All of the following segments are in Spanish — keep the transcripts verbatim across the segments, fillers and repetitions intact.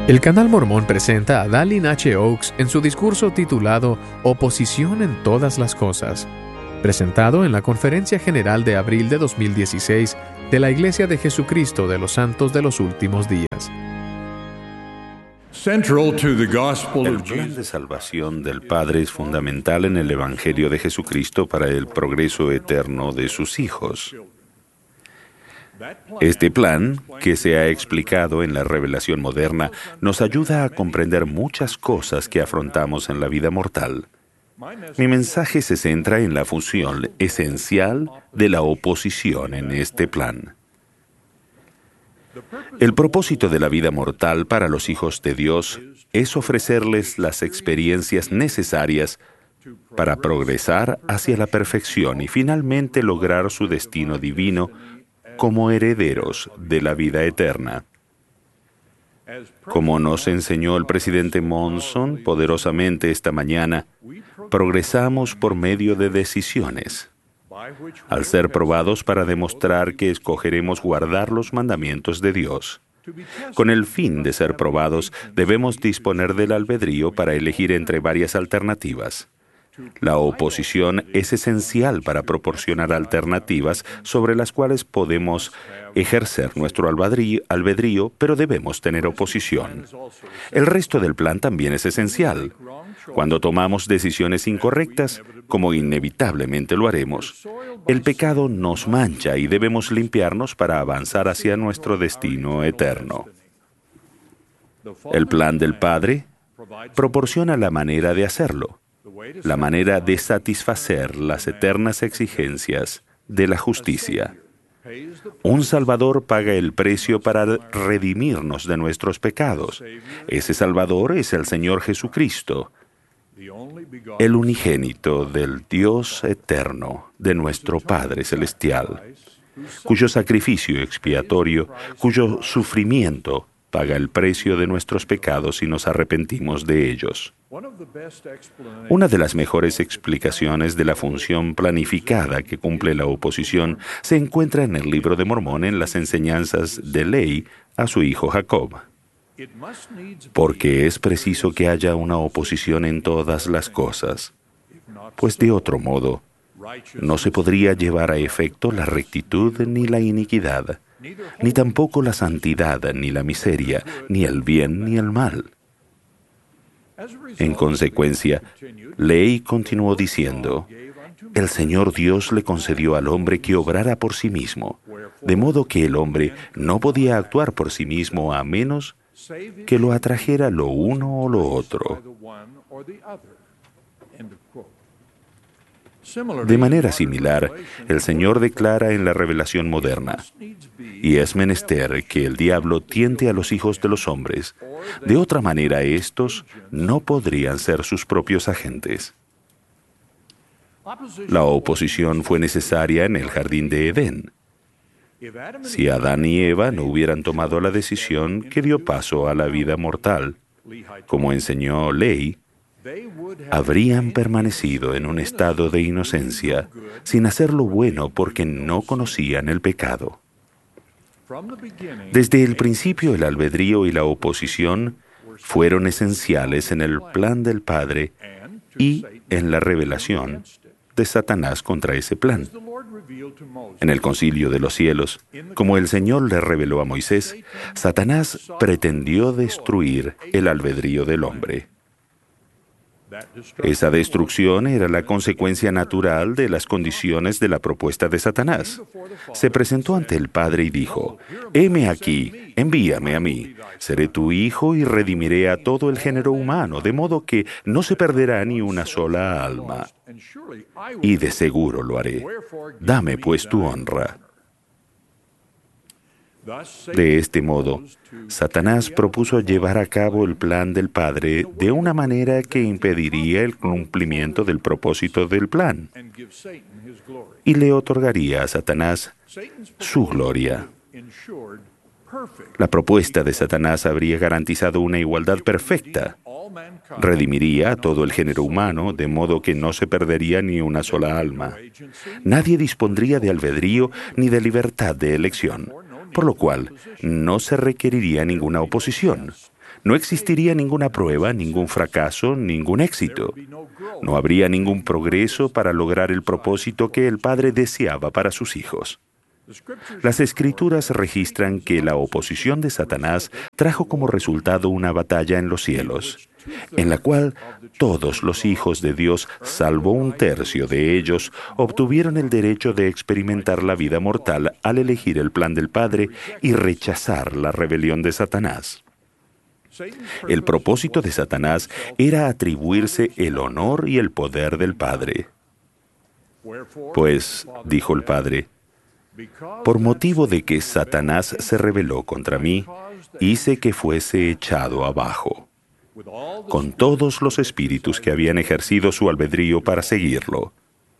El Canal Mormón presenta a Dallin H. Oaks en su discurso titulado Oposición en todas las cosas, presentado en la Conferencia General de abril de dos mil dieciséis de la Iglesia de Jesucristo de los Santos de los Últimos Días. El plan de salvación del Padre es fundamental en el Evangelio de Jesucristo para el progreso eterno de sus hijos. Este plan, que se ha explicado en la revelación moderna, nos ayuda a comprender muchas cosas que afrontamos en la vida mortal. Mi mensaje se centra en la función esencial de la oposición en este plan. El propósito de la vida mortal para los hijos de Dios es ofrecerles las experiencias necesarias para progresar hacia la perfección y finalmente lograr su destino divino como herederos de la vida eterna. Como nos enseñó el presidente Monson poderosamente esta mañana, progresamos por medio de decisiones, al ser probados para demostrar que escogeremos guardar los mandamientos de Dios. Con el fin de ser probados, debemos disponer del albedrío para elegir entre varias alternativas. La oposición es esencial para proporcionar alternativas sobre las cuales podemos ejercer nuestro albedrío, albedrío, pero debemos tener oposición. El resto del plan también es esencial. Cuando tomamos decisiones incorrectas, como inevitablemente lo haremos, el pecado nos mancha y debemos limpiarnos para avanzar hacia nuestro destino eterno. El plan del Padre proporciona la manera de hacerlo, la manera de satisfacer las eternas exigencias de la justicia. Un Salvador paga el precio para redimirnos de nuestros pecados. Ese Salvador es el Señor Jesucristo, el unigénito del Dios eterno, de nuestro Padre Celestial, cuyo sacrificio expiatorio, cuyo sufrimiento paga el precio de nuestros pecados si nos arrepentimos de ellos. Una de las mejores explicaciones de la función planificada que cumple la oposición se encuentra en el Libro de Mormón en las enseñanzas de Ley a su hijo Jacob. Porque es preciso que haya una oposición en todas las cosas, pues de otro modo no se podría llevar a efecto la rectitud ni la iniquidad, ni tampoco la santidad, ni la miseria, ni el bien, ni el mal. En consecuencia, Ley continuó diciendo, el Señor Dios le concedió al hombre que obrara por sí mismo, de modo que el hombre no podía actuar por sí mismo a menos que lo atrajera lo uno o lo otro. De manera similar, el Señor declara en la revelación moderna, y es menester que el diablo tiente a los hijos de los hombres, de otra manera estos no podrían ser sus propios agentes. La oposición fue necesaria en el jardín de Edén. Si Adán y Eva no hubieran tomado la decisión que dio paso a la vida mortal, como enseñó Ley, habrían permanecido en un estado de inocencia, sin hacer lo bueno porque no conocían el pecado. Desde el principio, el albedrío y la oposición fueron esenciales en el plan del Padre y en la revelación de Satanás contra ese plan. En el concilio de los cielos, como el Señor le reveló a Moisés, Satanás pretendió destruir el albedrío del hombre. Esa destrucción era la consecuencia natural de las condiciones de la propuesta de Satanás. Se presentó ante el Padre y dijo, «Heme aquí, envíame a mí. Seré tu hijo y redimiré a todo el género humano, de modo que no se perderá ni una sola alma. Y de seguro lo haré. Dame pues tu honra». De este modo, Satanás propuso llevar a cabo el plan del Padre de una manera que impediría el cumplimiento del propósito del plan y le otorgaría a Satanás su gloria. La propuesta de Satanás habría garantizado una igualdad perfecta. Redimiría a todo el género humano, de modo que no se perdería ni una sola alma. Nadie dispondría de albedrío ni de libertad de elección, por lo cual no se requeriría ninguna oposición. No existiría ninguna prueba, ningún fracaso, ningún éxito. No habría ningún progreso para lograr el propósito que el Padre deseaba para sus hijos. Las Escrituras registran que la oposición de Satanás trajo como resultado una batalla en los cielos, en la cual todos los hijos de Dios, salvo un tercio de ellos, obtuvieron el derecho de experimentar la vida mortal al elegir el plan del Padre y rechazar la rebelión de Satanás. El propósito de Satanás era atribuirse el honor y el poder del Padre. Pues, dijo el Padre, por motivo de que Satanás se rebeló contra mí, hice que fuese echado abajo, con todos los espíritus que habían ejercido su albedrío para seguirlo.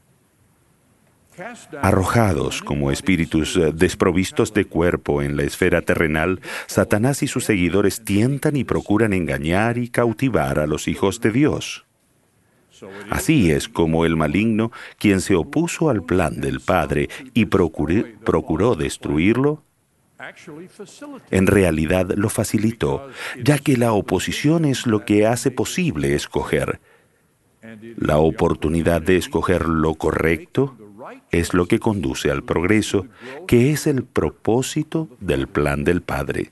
Arrojados como espíritus desprovistos de cuerpo en la esfera terrenal, Satanás y sus seguidores tientan y procuran engañar y cautivar a los hijos de Dios. Así es como el maligno, quien se opuso al plan del Padre y procuré, procuró destruirlo, en realidad lo facilitó, ya que la oposición es lo que hace posible escoger. La oportunidad de escoger lo correcto es lo que conduce al progreso, que es el propósito del plan del Padre.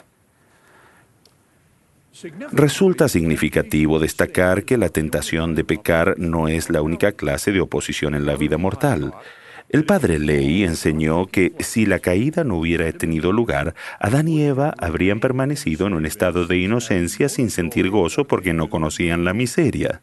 Resulta significativo destacar que la tentación de pecar no es la única clase de oposición en la vida mortal. El padre Ley enseñó que si la caída no hubiera tenido lugar, Adán y Eva habrían permanecido en un estado de inocencia sin sentir gozo porque no conocían la miseria.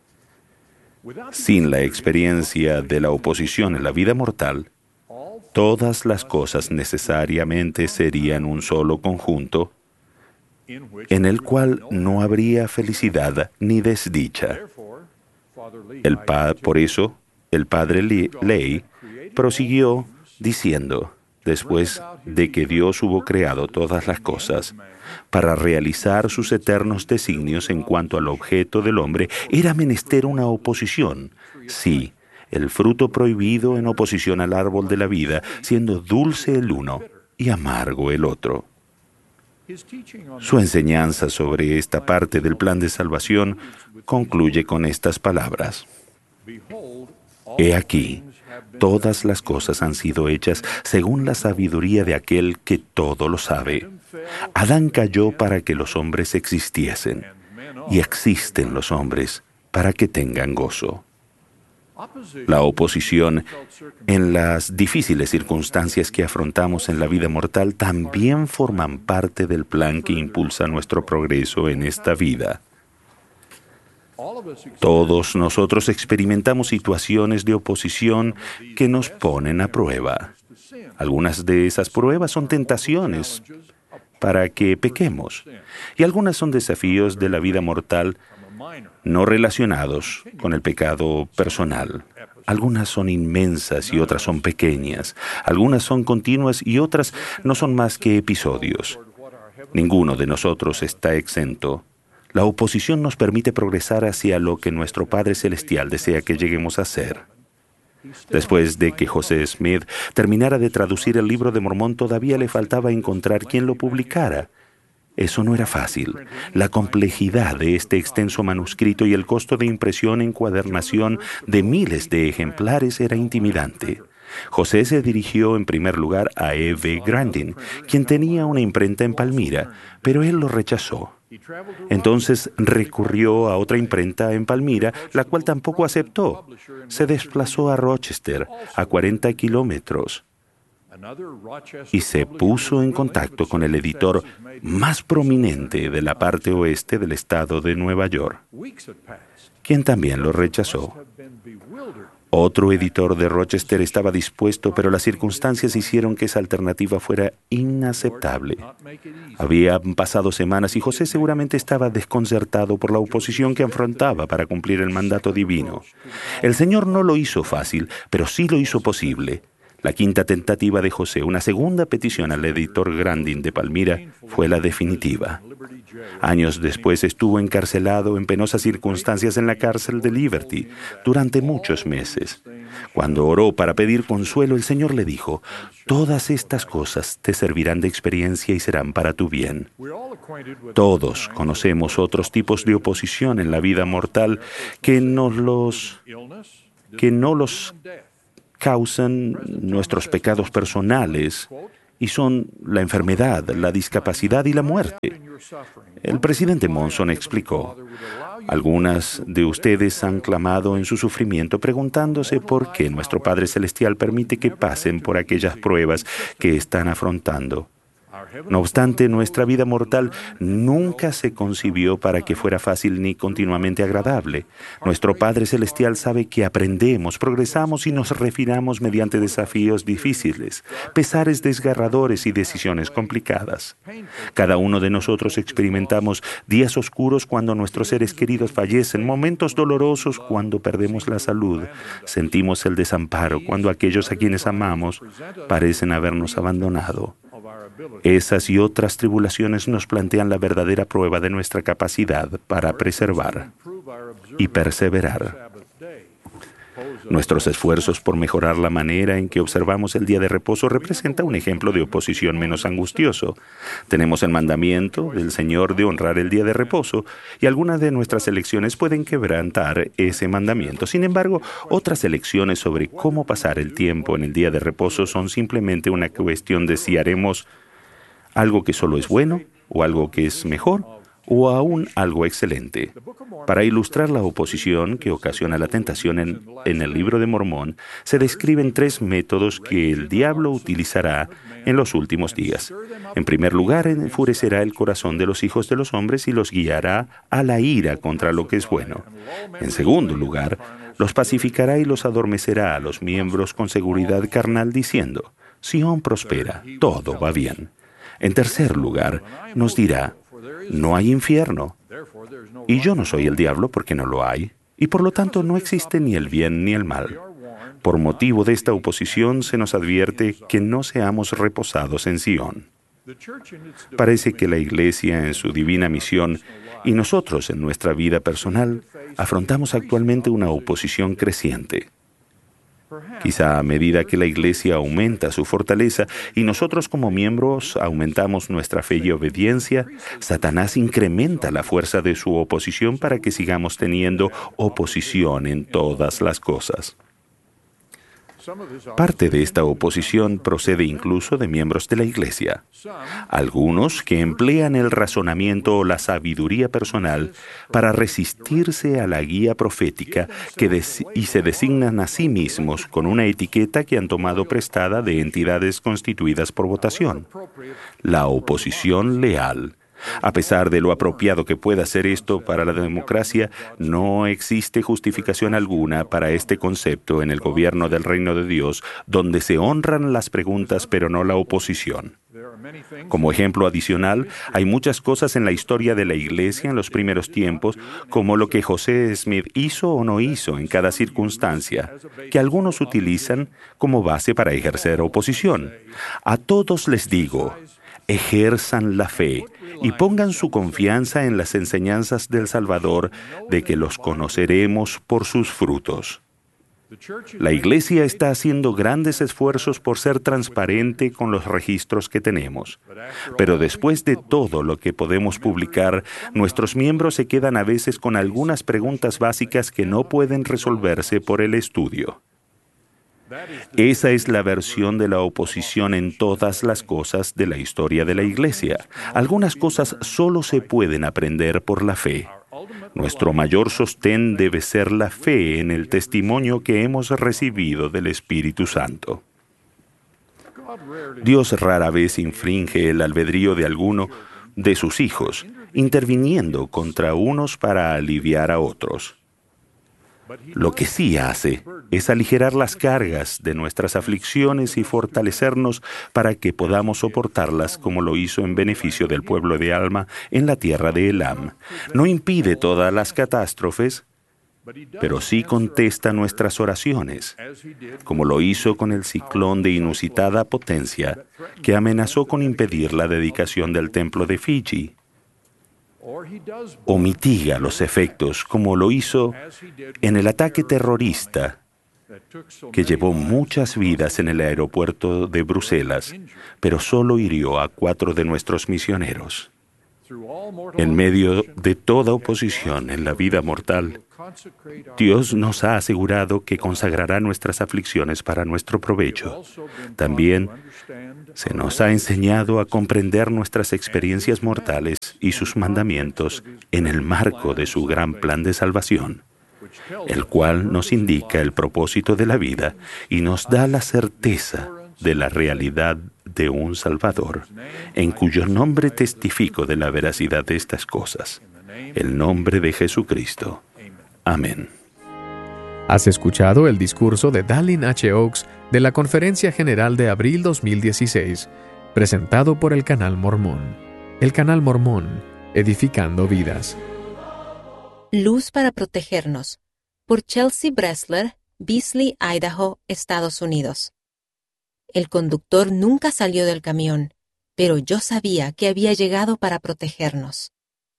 Sin la experiencia de la oposición en la vida mortal, todas las cosas necesariamente serían un solo conjunto, en el cual no habría felicidad ni desdicha. El pa- por eso, el padre Ley prosiguió diciendo, después de que Dios hubo creado todas las cosas, para realizar sus eternos designios en cuanto al objeto del hombre, era menester una oposición. Sí, el fruto prohibido en oposición al árbol de la vida, siendo dulce el uno y amargo el otro. Su enseñanza sobre esta parte del plan de salvación concluye con estas palabras. He aquí, todas las cosas han sido hechas según la sabiduría de aquel que todo lo sabe. Adán cayó para que los hombres existiesen, y existen los hombres para que tengan gozo. La oposición en las difíciles circunstancias que afrontamos en la vida mortal también forman parte del plan que impulsa nuestro progreso en esta vida. Todos nosotros experimentamos situaciones de oposición que nos ponen a prueba. Algunas de esas pruebas son tentaciones para que pequemos, y algunas son desafíos de la vida mortal no relacionados con el pecado personal. Algunas son inmensas y otras son pequeñas. Algunas son continuas y otras no son más que episodios. Ninguno de nosotros está exento. La oposición nos permite progresar hacia lo que nuestro Padre Celestial desea que lleguemos a ser. Después de que José Smith terminara de traducir el Libro de Mormón, todavía le faltaba encontrar quien lo publicara. Eso no era fácil. La complejidad de este extenso manuscrito y el costo de impresión e encuadernación de miles de ejemplares era intimidante. José se dirigió en primer lugar a E V Grandin, quien tenía una imprenta en Palmira, pero él lo rechazó. Entonces recurrió a otra imprenta en Palmira, la cual tampoco aceptó. Se desplazó a Rochester, a cuarenta kilómetros, y se puso en contacto con el editor más prominente de la parte oeste del estado de Nueva York, quien también lo rechazó. Otro editor de Rochester estaba dispuesto, pero las circunstancias hicieron que esa alternativa fuera inaceptable. Habían pasado semanas y José seguramente estaba desconcertado por la oposición que afrontaba para cumplir el mandato divino. El Señor no lo hizo fácil, pero sí lo hizo posible. La quinta tentativa de José, una segunda petición al editor Grandin de Palmira, fue la definitiva. Años después estuvo encarcelado en penosas circunstancias en la cárcel de Liberty durante muchos meses. Cuando oró para pedir consuelo, el Señor le dijo: todas estas cosas te servirán de experiencia y serán para tu bien. Todos conocemos otros tipos de oposición en la vida mortal que nos los, que no los causan nuestros pecados personales, y son la enfermedad, la discapacidad y la muerte. El presidente Monson explicó: algunas de ustedes han clamado en su sufrimiento preguntándose por qué nuestro Padre Celestial permite que pasen por aquellas pruebas que están afrontando. No obstante, nuestra vida mortal nunca se concibió para que fuera fácil ni continuamente agradable. Nuestro Padre Celestial sabe que aprendemos, progresamos y nos refinamos mediante desafíos difíciles, pesares desgarradores y decisiones complicadas. Cada uno de nosotros experimentamos días oscuros cuando nuestros seres queridos fallecen, momentos dolorosos cuando perdemos la salud, sentimos el desamparo cuando aquellos a quienes amamos parecen habernos abandonado. Esas y otras tribulaciones nos plantean la verdadera prueba de nuestra capacidad para preservar y perseverar. Nuestros esfuerzos por mejorar la manera en que observamos el día de reposo representa un ejemplo de oposición menos angustioso. Tenemos el mandamiento del Señor de honrar el día de reposo, y algunas de nuestras elecciones pueden quebrantar ese mandamiento. Sin embargo, otras elecciones sobre cómo pasar el tiempo en el día de reposo son simplemente una cuestión de si haremos algo que solo es bueno, o algo que es mejor, o aún algo excelente. Para ilustrar la oposición que ocasiona la tentación en, en el libro de Mormón, se describen tres métodos que el diablo utilizará en los últimos días. En primer lugar, enfurecerá el corazón de los hijos de los hombres y los guiará a la ira contra lo que es bueno. En segundo lugar, los pacificará y los adormecerá a los miembros con seguridad carnal diciendo: Sión prospera, todo va bien. En tercer lugar, nos dirá: no hay infierno, y yo no soy el diablo porque no lo hay, y por lo tanto no existe ni el bien ni el mal. Por motivo de esta oposición se nos advierte que no seamos reposados en Sión. Parece que la Iglesia en su divina misión y nosotros en nuestra vida personal afrontamos actualmente una oposición creciente. Quizá a medida que la Iglesia aumenta su fortaleza y nosotros como miembros aumentamos nuestra fe y obediencia, Satanás incrementa la fuerza de su oposición para que sigamos teniendo oposición en todas las cosas. Parte de esta oposición procede incluso de miembros de la Iglesia. Algunos que emplean el razonamiento o la sabiduría personal para resistirse a la guía profética que des- y se designan a sí mismos con una etiqueta que han tomado prestada de entidades constituidas por votación. La oposición leal. A pesar de lo apropiado que pueda ser esto para la democracia, no existe justificación alguna para este concepto en el gobierno del reino de Dios, donde se honran las preguntas pero no la oposición. Como ejemplo adicional, hay muchas cosas en la historia de la Iglesia en los primeros tiempos, como lo que José Smith hizo o no hizo en cada circunstancia, que algunos utilizan como base para ejercer oposición. A todos les digo: ejerzan la fe y pongan su confianza en las enseñanzas del Salvador, de que los conoceremos por sus frutos. La Iglesia está haciendo grandes esfuerzos por ser transparente con los registros que tenemos. Pero después de todo lo que podemos publicar, nuestros miembros se quedan a veces con algunas preguntas básicas que no pueden resolverse por el estudio. Esa es la versión de la oposición en todas las cosas de la historia de la Iglesia. Algunas cosas solo se pueden aprender por la fe. Nuestro mayor sostén debe ser la fe en el testimonio que hemos recibido del Espíritu Santo. Dios rara vez infringe el albedrío de alguno de sus hijos, interviniendo contra unos para aliviar a otros. Lo que sí hace es aligerar las cargas de nuestras aflicciones y fortalecernos para que podamos soportarlas, como lo hizo en beneficio del pueblo de Alma en la tierra de Elam. No impide todas las catástrofes, pero sí contesta nuestras oraciones, como lo hizo con el ciclón de inusitada potencia que amenazó con impedir la dedicación del templo de Fiji. o mitiga los efectos, como lo hizo en el ataque terrorista que llevó muchas vidas en el aeropuerto de Bruselas, pero solo hirió a cuatro de nuestros misioneros. En medio de toda oposición en la vida mortal, Dios nos ha asegurado que consagrará nuestras aflicciones para nuestro provecho. También se nos ha enseñado a comprender nuestras experiencias mortales y sus mandamientos en el marco de su gran plan de salvación, el cual nos indica el propósito de la vida y nos da la certeza de la realidad de un Salvador, en cuyo nombre testifico de la veracidad de estas cosas, el nombre de Jesucristo. Amén. Has escuchado el discurso de Dallin H. Oaks de la Conferencia General de abril dos mil dieciséis, presentado por el Canal Mormón. El Canal Mormón, edificando vidas. Luz para protegernos, por Chelsea Bressler, Beasley, Idaho, Estados Unidos. El conductor nunca salió del camión, pero yo sabía que había llegado para protegernos.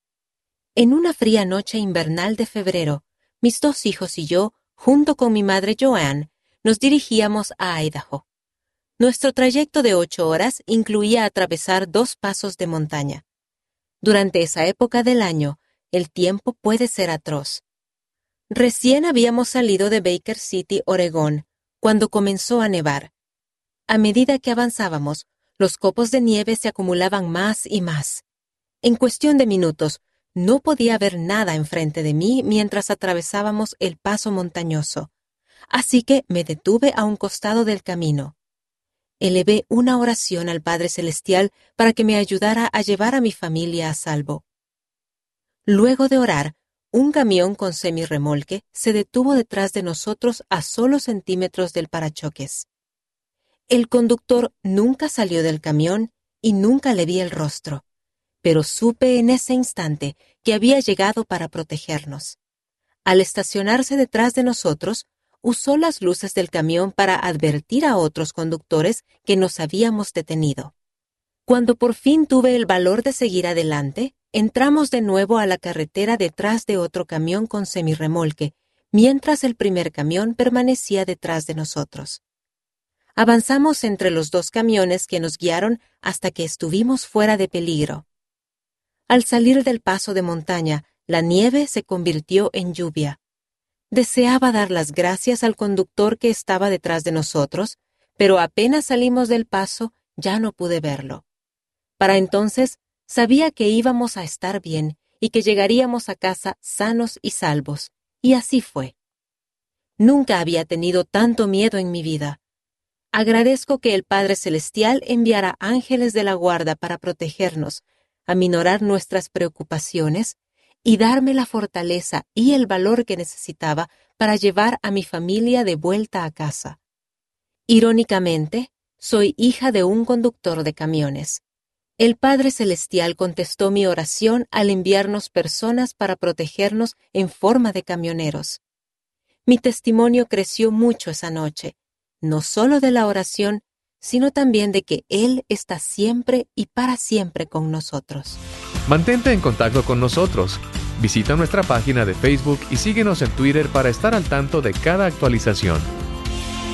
En una fría noche invernal de febrero, mis dos hijos y yo, junto con mi madre Joanne, nos dirigíamos a Idaho. Nuestro trayecto de ocho horas incluía atravesar dos pasos de montaña. Durante esa época del año, el tiempo puede ser atroz. Recién habíamos salido de Baker City, Oregón, cuando comenzó a nevar. A medida que avanzábamos, los copos de nieve se acumulaban más y más. En cuestión de minutos, no podía ver nada enfrente de mí mientras atravesábamos el paso montañoso, así que me detuve a un costado del camino. Elevé una oración al Padre Celestial para que me ayudara a llevar a mi familia a salvo. Luego de orar, un camión con semirremolque se detuvo detrás de nosotros a solo centímetros del parachoques. El conductor nunca salió del camión y nunca le vi el rostro, pero supe en ese instante que había llegado para protegernos. Al estacionarse detrás de nosotros, usó las luces del camión para advertir a otros conductores que nos habíamos detenido. Cuando por fin tuve el valor de seguir adelante, entramos de nuevo a la carretera detrás de otro camión con semirremolque, mientras el primer camión permanecía detrás de nosotros. Avanzamos entre los dos camiones que nos guiaron hasta que estuvimos fuera de peligro. Al salir del paso de montaña, la nieve se convirtió en lluvia. Deseaba dar las gracias al conductor que estaba detrás de nosotros, pero apenas salimos del paso, ya no pude verlo. Para entonces, sabía que íbamos a estar bien y que llegaríamos a casa sanos y salvos, y así fue. Nunca había tenido tanto miedo en mi vida. Agradezco que el Padre Celestial enviara ángeles de la guarda para protegernos, aminorar nuestras preocupaciones y darme la fortaleza y el valor que necesitaba para llevar a mi familia de vuelta a casa. Irónicamente, soy hija de un conductor de camiones. El Padre Celestial contestó mi oración al enviarnos personas para protegernos en forma de camioneros. Mi testimonio creció mucho esa noche, no solo de la oración, sino también de que Él está siempre y para siempre con nosotros. Mantente en contacto con nosotros. Visita nuestra página de Facebook y síguenos en Twitter para estar al tanto de cada actualización.